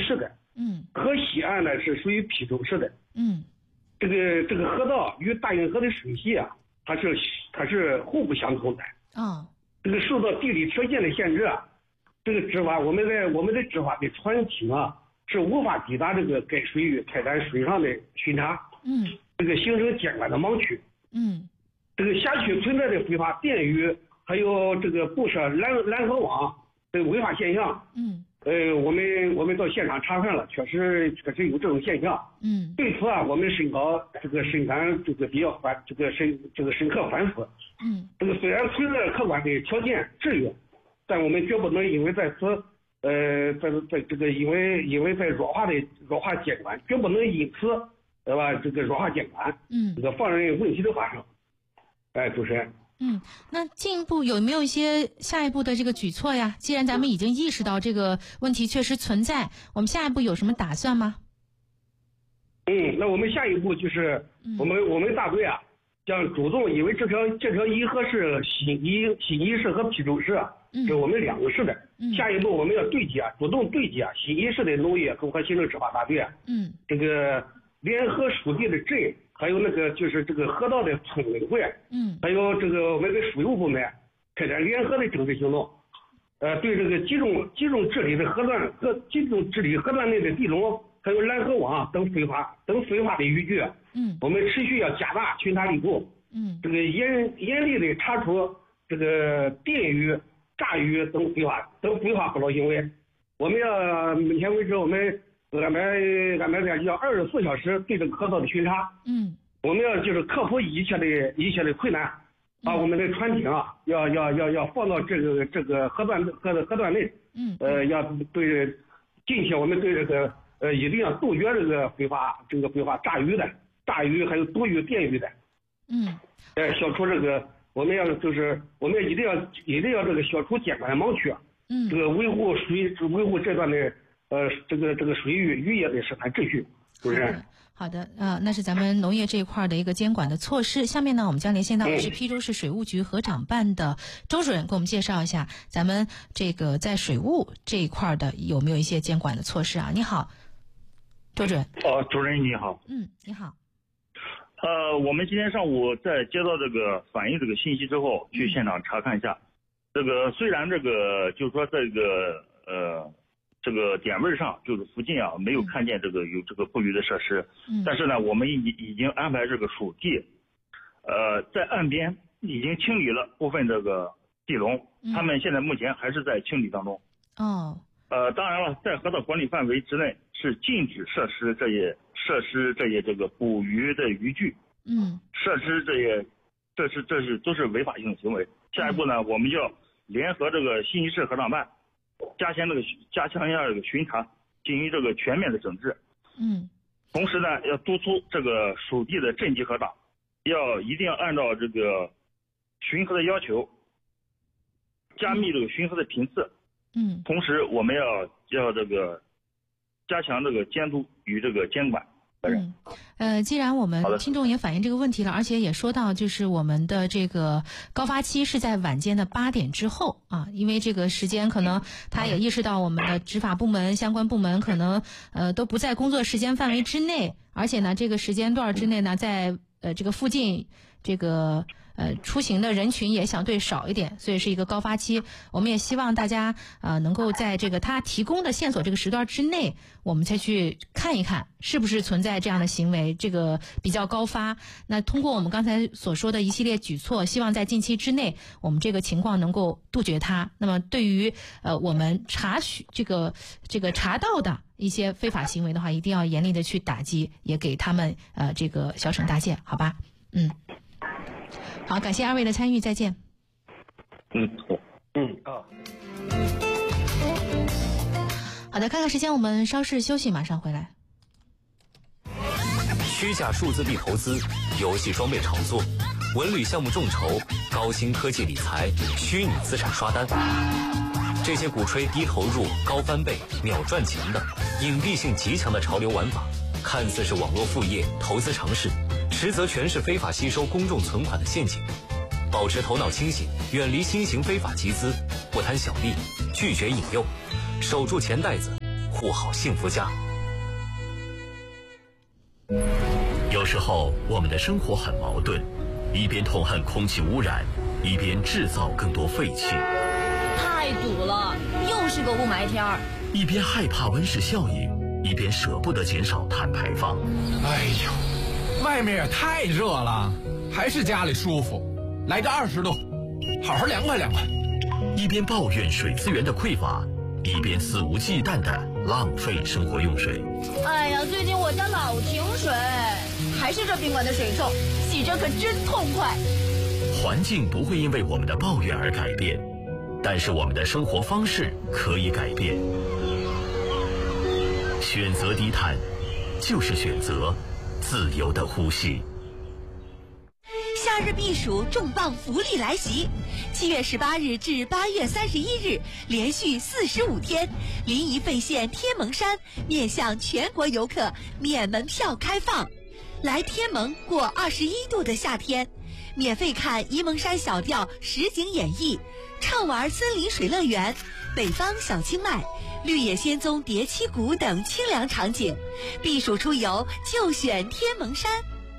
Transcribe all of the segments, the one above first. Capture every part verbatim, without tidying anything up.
市的， 嗯， 河西岸呢是属于邳州市的， 嗯， 这个这个河道与大运河的水系啊，它是它是互不相通的。 哦， 这个受到地理条件的限制啊，这个执法我们在我们的执法的船艇啊是无法抵达这个该水域开展水上的巡查， 嗯， 这个形成监管的盲区。 嗯， 这个辖区存在的非法电鱼，还有这个布设拦拦河网这个违法现象， 嗯， 呃，我们我们到现场查看了，确实确实有这种现象。 嗯， 对此啊，我们申报这个深感这个比较反这个深这个深刻反思。 嗯， 这个虽然存在客观的条件制约，但我们绝不能因为在此呃在在这个因为因为在弱化的弱化监管，绝不能因此对吧？这个弱化监管， 嗯， 这个放任问题的发生。哎，主持人。 嗯，那进一步有没有一些下一步的这个举措呀？既然咱们已经意识到这个问题确实存在，我们下一步有什么打算吗？ 嗯，那我们下一步就是我们、嗯、我们大队啊，将主动，因为这条这条沂河是新沂新沂市和邳州市啊， 嗯、 是我们两个市的。 嗯、 下一步我们要对接啊，主动对接啊，新沂市的农业综合行政执法大队啊， 嗯， 这个联合属地的镇，还有那个就是这个河道的村委会， 嗯， 还有这个我们的水务部门开展联合的整治行动，呃，对这个集中集中治理的河段和集中治理河段内的地垄。还有拦河网等非法等非法的渔具， 嗯， 我们持续要加大巡查力度， 嗯，这个严严厉的查处这个电鱼、炸鱼等非法等非法捕捞行为。我们要目前为止，我们安排安排在要二十四小时对这个河道的巡查， 嗯， 我们要就是克服一切的一切的困难，把我们的船艇啊，要要要要放到这个这个河段河河段内， 嗯， 呃，要对近期我们对这个。呃，一定要杜绝这个非法、这个非法炸鱼的、炸鱼还有毒鱼、电鱼的。 嗯。 呃，消除这个，我们要就是我们一定要一定要这个消除监管的盲区。 嗯。 这个维护水维护这段的呃这个这个水域渔业的生态秩序，是不是？ 好的啊、呃，那是咱们农业这一块的一个监管的措施。下面呢，我们将连线到的是邳州市水务局河长办的周主任，给我们介绍一下咱们这个在水务这一块的有没有一些监管的措施啊？你好。周主任， 哦，主任你好。 嗯，你好。 呃，我们今天上午在接到这个反映这个信息之后，去现场查看一下。嗯、这个虽然这个就是说这个呃这个点位上就是附近啊没有看见这个有这个捕鱼的设施， 嗯， 但是呢，我们已已经安排这个属地，呃，在岸边已经清理了部分这个地垄， 嗯、 他们现在目前还是在清理当中。 哦。 呃，当然了，在河道管理范围之内是禁止设施这些设施这些这个捕鱼的渔具， 嗯， 设施这些，这是这是都是违法性行为。下一步呢，嗯、我们要联合这个新沂市河长办，加强这个加强一下这个巡查，进行这个全面的整治。 嗯， 同时呢，要督促这个属地的镇级河长，要一定要按照这个巡河的要求，加密这个巡河的频次。 嗯， 同时我们要要这个加强这个监督与这个监管。 嗯，呃，既然我们听众也反映这个问题了，而且也说到，就是我们的这个高发期是在晚间的八点之后啊，因为这个时间可能他也意识到我们的执法部门、相关部门可能呃都不在工作时间范围之内，而且呢，这个时间段之内呢，在呃这个附近这个呃出行的人群也相对少一点，所以是一个高发期。我们也希望大家呃能够在这个他提供的线索这个时段之内，我们再去看一看是不是存在这样的行为，这个比较高发。那通过我们刚才所说的一系列举措，希望在近期之内我们这个情况能够杜绝它。那么对于呃我们查取这个这个查到的一些非法行为的话，一定要严厉的去打击，也给他们呃这个小惩大戒，好吧？嗯，好，感谢二位的参与，再见。 嗯，好， 嗯啊。 好的，看看时间，我们稍事休息，马上回来。 虚假数字币投资、游戏装备炒作、文旅项目众筹、高新科技理财、虚拟资产刷单，这些鼓吹低投入、高翻倍、秒赚钱的隐蔽性极强的潮流玩法，看似是网络副业、投资尝试，实则全是非法吸收公众存款的陷阱。保持头脑清醒，远离新型非法集资，不贪小利，拒绝引诱，守住钱袋子， 护好幸福家。有时候我们的生活很矛盾，一边痛恨空气污染，一边制造更多废气。 太堵了，又是个雾霾天儿。 一边害怕温室效应，一边舍不得减少碳排放。 哎呦，外面也太热了，还是家里舒服。来个二十度，好好凉快凉快。 一边抱怨水资源的匮乏，一边肆无忌惮地浪费生活用水。 哎呀，最近我家老停水，还是这宾馆的水臭，洗着可真痛快。 环境不会因为我们的抱怨而改变，但是我们的生活方式可以改变。选择低碳，就是选择自由的呼吸。 夏日避暑重磅福利来袭，七月十八日至八月三十一日，连续四十五天，临沂费县天门山面向全国游客免门票开放。来天门过二十一度的夏天，免费看沂蒙山小调实景演绎，畅玩森林水乐园、北方小清迈、绿野仙踪叠七谷等清凉场景。避暑出游就选天门山。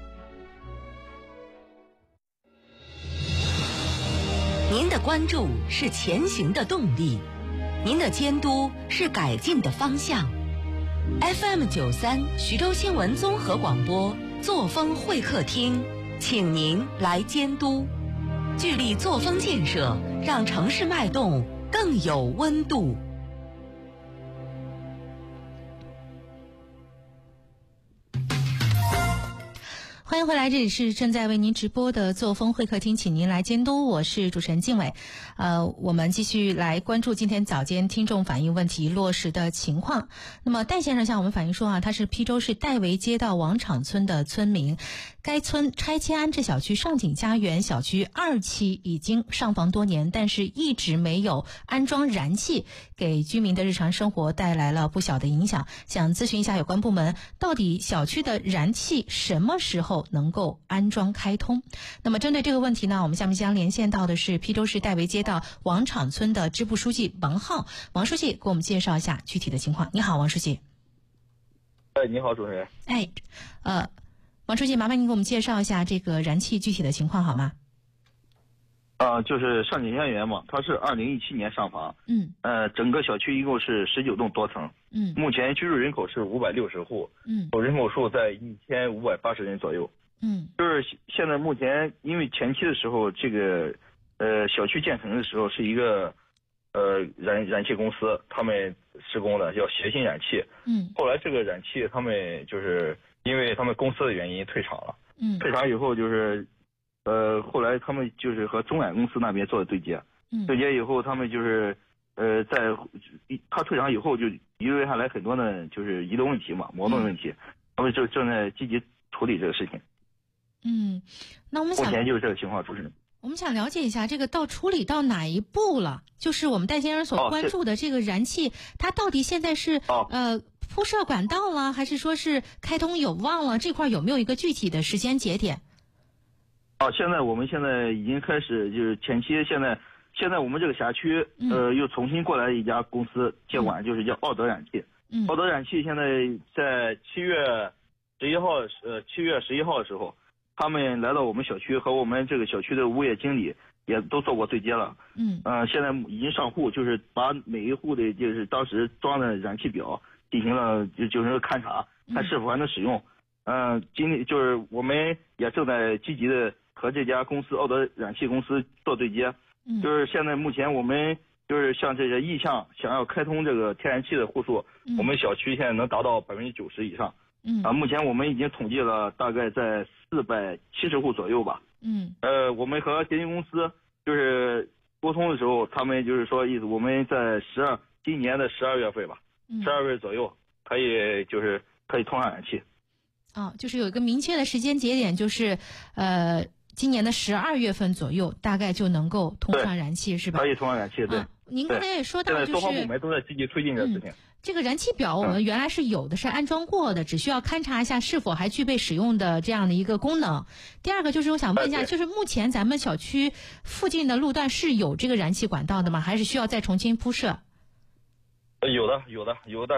您的关注是前行的动力，您的监督是改进的方向。F M 九三徐州新闻综合广播作风会客厅，请您来监督，聚力作风建设，让城市脉动更有温度。 欢迎回来，这里是正在为您直播的作风会客厅，请您来监督，我是主持人静伟。呃，我们继续来关注今天早间听众反映问题落实的情况。那么戴先生向我们反映说啊，他是邳州市戴维街道王场村的村民，该村拆迁安置小区上景家园小区二期已经上房多年，但是一直没有安装燃气，给居民的日常生活带来了不小的影响。想咨询一下有关部门，到底小区的燃气什么时候能够安装开通？那么针对这个问题呢，我们下面将连线到的是邳州市戴维街道王场村的支部书记王浩。王书记给我们介绍一下具体的情况。你好，王书记。 哎，你好，主持人。 哎，呃，王书记，麻烦您给我们介绍一下这个燃气具体的情况好吗？ 啊、呃，就是上景家园嘛，它是二零一七年上房。 嗯。呃， 整个小区一共是十九栋多层。 嗯。 目前居住人口是五百六十户。 嗯。 总人口数在一千五百八十人左右。 嗯。 就是现在目前，因为前期的时候，这个呃小区建成的时候是一个呃燃燃气公司他们施工的，叫协鑫燃气。 嗯。 后来这个燃气他们就是因为他们公司的原因退场了。 嗯。 退场以后就是。呃，后来他们就是和中远公司那边做的对接， 嗯， 对接以后，他们就是，呃，在他退场以后，就遗留下来很多呢，就是遗留问题嘛，矛盾问题，嗯、他们就正在积极处理这个事情。 嗯，那我们想目前就是这个情况，主持人。 我们想了解一下，这个到处理到哪一步了？就是我们戴先生所关注的这个燃气，哦、它到底现在是、哦、呃铺设管道了，还是说是开通有望了？这块有没有一个具体的时间节点？ 哦，现在我们现在已经开始，就是前期现在，现在我们这个辖区，呃，又重新过来一家公司接管，嗯、就是叫奥德燃气。 嗯。 奥德燃气现在在七月十一号，呃，七月十一号的时候，他们来到我们小区，和我们这个小区的物业经理也都做过对接了。 嗯。 呃，现在已经上户，就是把每一户的，就是当时装的燃气表进行了就就是勘察，看是否还能使用。嗯、呃，今天就是我们也正在积极的。和这家公司奥德燃气公司做对接， 嗯， 就是现在目前我们就是像这些意向想要开通这个天然气的户数， 嗯、 我们小区现在能达到百分之九十以上， 嗯啊，目前我们已经统计了大概在四百七十户左右吧， 嗯， 呃，我们和协鑫公司就是沟通的时候，他们就是说意思我们在十二今年的十二月份吧，十二、嗯、月左右可以就是可以通上燃气， 哦，就是有一个明确的时间节点，就是呃。今年的十二月份左右，大概就能够通上燃气，是吧？ 可以通上燃气，对。 啊、您刚才也说到，就是多方部门都在积极推进这个事情。嗯、 这个燃气表我们原来是有的，是安装过的，嗯、只需要勘察一下是否还具备使用的这样的一个功能。第二个就是我想问一下，就是目前咱们小区附近的路段是有这个燃气管道的吗？还是需要再重新铺设？ 呃，有的，有的，有的。